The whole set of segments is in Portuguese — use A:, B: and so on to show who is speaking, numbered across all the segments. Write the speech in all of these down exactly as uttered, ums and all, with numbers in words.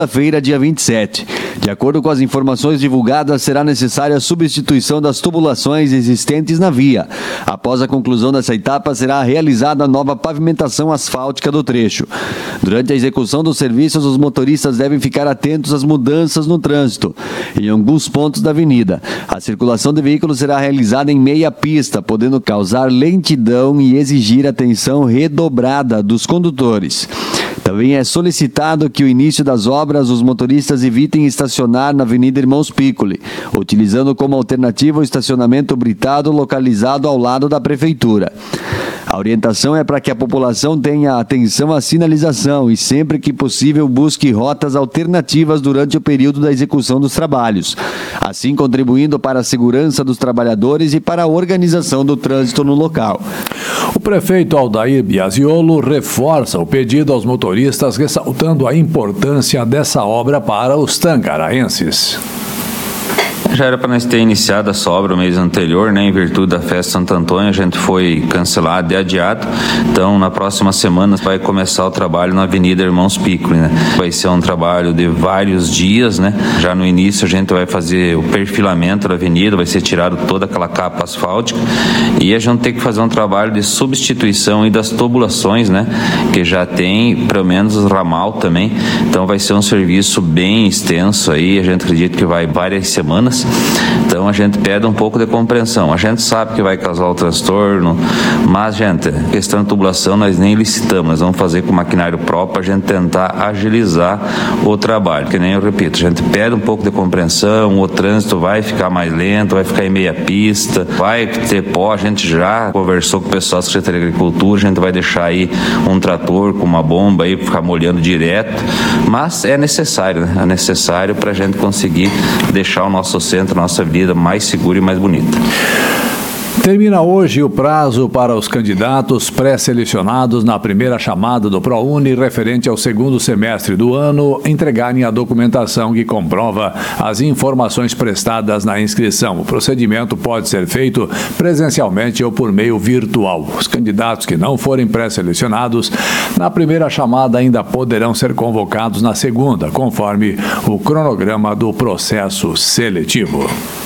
A: feira, dia vinte e sete. De acordo com as informações divulgadas, será necessária a substituição das tubulações existentes na via. Após a conclusão dessa etapa, será realizada a nova pavimentação asfáltica do trecho. Durante a execução dos serviços, os motoristas devem ficar atentos às mudanças no trânsito. Em alguns pontos da avenida, a circulação de veículos será realizada em meia pista, podendo causar lentidão e exigir atenção redobrada dos condutores. Também é solicitado que, no início das obras, os motoristas evitem estacionar na Avenida Irmãos Piccoli, utilizando como alternativa o estacionamento britado localizado ao lado da Prefeitura. A orientação é para que a população tenha atenção à sinalização e, sempre que possível, busque rotas alternativas durante o período da execução dos trabalhos, assim contribuindo para a segurança dos trabalhadores e para a organização do trânsito no local.
B: O prefeito Aldair Biasiolo reforça o pedido aos motoristas, ressaltando a importância dessa obra para os tangaraenses.
C: Já era para nós ter iniciado essa obra o mês anterior, né? Em virtude da festa Santo Antônio, a gente foi cancelado e adiado. Então, na próxima semana vai começar o trabalho na Avenida Irmãos Piccoli, né? Vai ser um trabalho de vários dias, né? Já no início a gente vai fazer o perfilamento da avenida, vai ser tirado toda aquela capa asfáltica e a gente tem que fazer um trabalho de substituição e das tubulações, né? Que já tem, pelo menos, o ramal também. Então, vai ser um serviço bem extenso aí, a gente acredita que vai várias semanas. Então a gente pede um pouco de compreensão. A gente sabe que vai causar o transtorno, mas, gente, questão de tubulação nós nem licitamos, nós vamos fazer com maquinário próprio para a gente tentar agilizar o trabalho, que nem eu repito, a gente pede um pouco de compreensão, o trânsito vai ficar mais lento, vai ficar em meia pista, vai ter pó, a gente já conversou com o pessoal da Secretaria de Agricultura, a gente vai deixar aí um trator com uma bomba aí, ficar molhando direto, mas é necessário, né? É necessário para a gente conseguir deixar o nosso centro, a nossa vida mais segura e mais bonita.
B: Termina hoje o prazo para os candidatos pré-selecionados na primeira chamada do ProUni referente ao segundo semestre do ano entregarem a documentação que comprova as informações prestadas na inscrição. O procedimento pode ser feito presencialmente ou por meio virtual. Os candidatos que não forem pré-selecionados na primeira chamada ainda poderão ser convocados na segunda, conforme o cronograma do processo seletivo.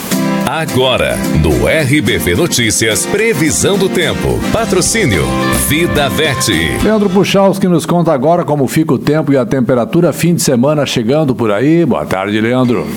D: Agora, no R B V Notícias, previsão do tempo. Patrocínio Vida Vete.
B: Leandro Puchalski nos conta agora como fica o tempo e a temperatura fim de semana chegando por aí. Boa tarde, Leandro.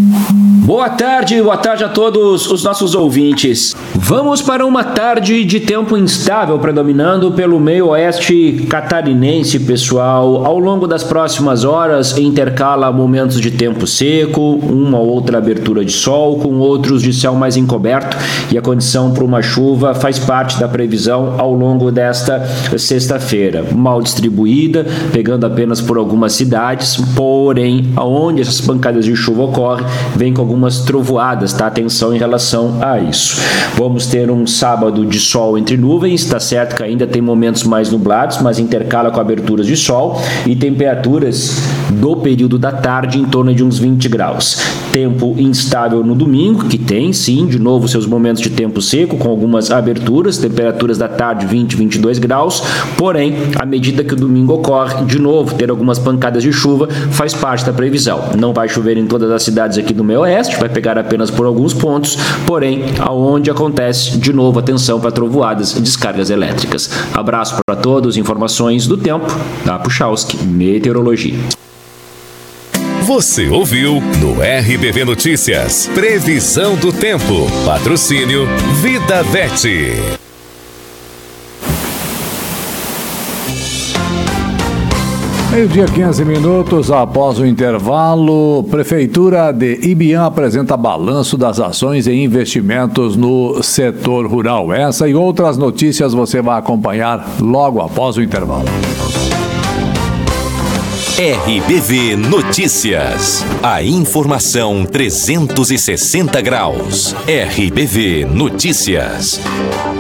E: Boa tarde, boa tarde a todos os nossos ouvintes. Vamos para uma tarde de tempo instável predominando pelo meio oeste catarinense, pessoal. Ao longo das próximas horas intercala momentos de tempo seco, uma ou outra abertura de sol, com outros de céu mais encoberto, e a condição para uma chuva faz parte da previsão ao longo desta sexta-feira. Mal distribuída, pegando apenas por algumas cidades, porém, aonde essas pancadas de chuva ocorrem, vem com algumas trovoadas, tá? Atenção em relação a isso. Vamos ter um sábado de sol entre nuvens, tá certo que ainda tem momentos mais nublados, mas intercala com aberturas de sol e temperaturas do período da tarde em torno de uns vinte graus. Tempo instável no domingo, que tem sim, de novo, seus momentos de tempo seco, com algumas aberturas, temperaturas da tarde vinte, vinte e dois graus, porém, à medida que o domingo ocorre, de novo, ter algumas pancadas de chuva faz parte da previsão. Não vai chover em todas as cidades aqui do meio oeste, vai pegar apenas por alguns pontos, porém, aonde acontece, de novo, atenção para trovoadas e descargas elétricas. Abraço para todos, informações do tempo, da Puchalski Meteorologia.
D: Você ouviu no R B V Notícias, previsão do tempo, patrocínio Vida Vete.
B: Meio-dia, quinze minutos após o intervalo, Prefeitura de Ibiam apresenta balanço das ações e investimentos no setor rural. Essa e outras notícias você vai acompanhar logo após o intervalo.
D: R B V Notícias. A informação trezentos e sessenta graus. R B V Notícias.